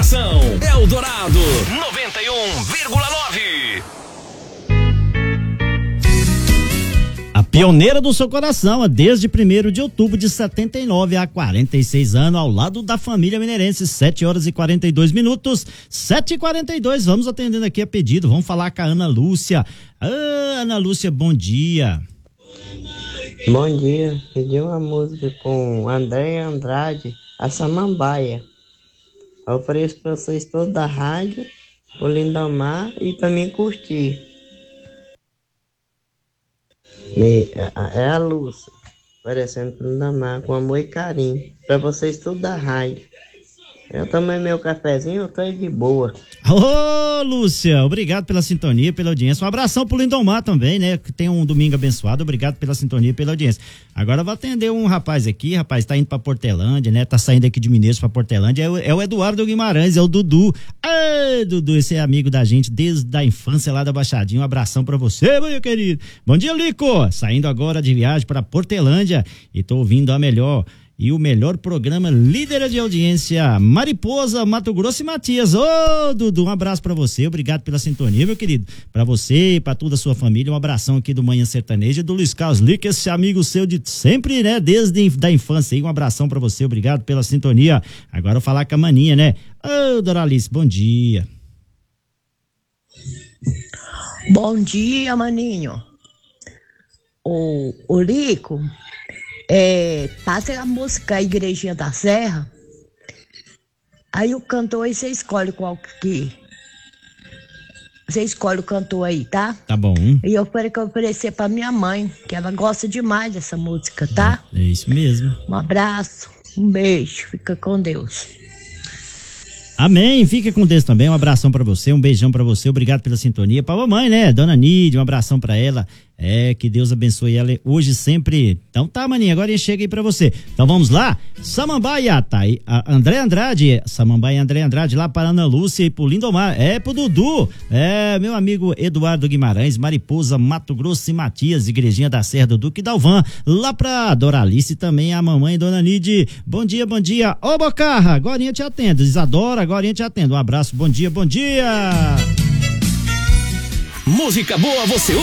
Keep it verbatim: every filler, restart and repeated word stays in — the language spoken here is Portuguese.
coração. Eldorado noventa e um vírgula nove. A pioneira do seu coração, desde primeiro de outubro de setenta e nove a quarenta e seis anos, ao lado da família mineirense, sete horas e quarenta e dois minutos, sete e quarenta e dois, vamos atendendo aqui a pedido, vamos falar com a Ana Lúcia. Ah, Ana Lúcia, bom dia. Bom dia, pedi uma música com André Andrade, a Samambaia. Eu ofereço para vocês todos da rádio, o Lindomar e para mim curtir. E, é a Lúcia, aparecendo pro Lindomar com amor e carinho. Para vocês tudo da rádio. Eu tomei meu cafezinho, eu tô aí de boa. Ô, Lúcia, obrigado pela sintonia, pela audiência. Um abração pro Lindomar também, né? Que tem um domingo abençoado. Obrigado pela sintonia e pela audiência. Agora eu vou atender um rapaz aqui, rapaz, tá indo pra Portelândia, né? Tá saindo aqui de Mineiros pra Portelândia. É o, é o Eduardo Guimarães, é o Dudu. Ai, Dudu, esse é amigo da gente desde a infância lá da Baixadinha. Um abração pra você, meu querido. Bom dia, Lico. Saindo agora de viagem pra Portelândia e tô ouvindo a melhor e o melhor programa líder de audiência, Mariposa, Mato Grosso e Matias. Ô, Dudu, um abraço pra você, obrigado pela sintonia, meu querido, pra você e pra toda a sua família, um abração aqui do Manhã Sertaneja, do Luiz Carlos Lick, esse amigo seu de sempre, né, desde da infância aí, um abração pra você, obrigado pela sintonia. Agora eu vou falar com a Maninha, né? Ô, Doralice, bom dia. Bom dia, Maninho. O, o Lico, É, passa a música Igrejinha da Serra, aí o cantor aí você escolhe qual que você escolhe o cantor aí, tá? Tá bom. E eu quero que eu oferecer pra minha mãe, que ela gosta demais dessa música, tá? É, é isso mesmo. Um abraço, um beijo, fica com Deus. Amém, fica com Deus também, um abração pra você, um beijão pra você, obrigado pela sintonia, pra mamãe, né, Dona Nídia, um abração pra ela, é, que Deus abençoe ela hoje sempre. Então tá, maninha, agora eu chego aí pra você. Então vamos lá, Samambaia, tá aí, a André Andrade, Samambaia André Andrade, lá para Ana Lúcia e pro Lindomar, é pro Dudu, é, meu amigo Eduardo Guimarães, Mariposa, Mato Grosso e Matias, Igrejinha da Serra do Duque Dalvan, lá pra Doralice também, a mamãe Dona Nídia, bom dia, bom dia, ô Bocarra, agora eu te atendo, Isadora, agora eu te atendo, um abraço, bom dia, bom dia. Música boa você ouve